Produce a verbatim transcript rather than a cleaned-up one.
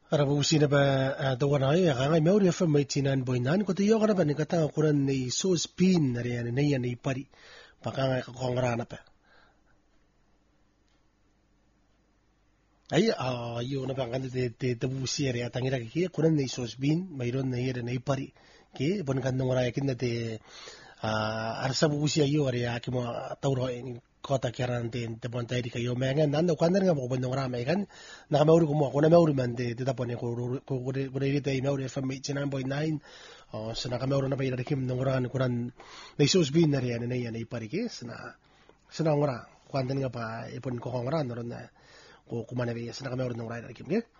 Arabusi na ba dawan ay kanga Maori F M eighty-nine point nine ko tiyo kana ba ni kata kuran ni so spin na riyan na yan ni pari pakanga ka kongrana pa ay ayo na ba kan de de tabusi riya tangira ki kuran ni so spin mayron na yan na pari ki bon kan ngora yakin na te arsa busi ayo riya ki mo tawro kota kiaran te te bon tairi kayo menga nando kwandar nga mo bon ngora megan na Maori ko mo ko na Maori man de te tapone ko ko ko re te Maori F M eighty-nine point nine o sana ka Maori na pa ira kim ngora ni kuran na isos bin na riyan na yan ay parike sana sana ngora kwandar nga pa ipon ko ngora no na ko kumana be sana ka Maori ngora ira kim ke